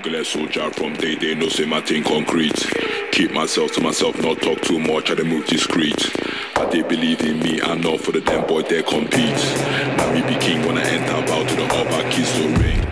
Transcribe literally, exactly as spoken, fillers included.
regular soldier from day day, no say my thing concrete. Keep myself to myself, not talk too much, I dey move discreet. But they believe in me, I'm not for the damn boy, they compete. Now me be king when I enter, bow to the upper keys to ring.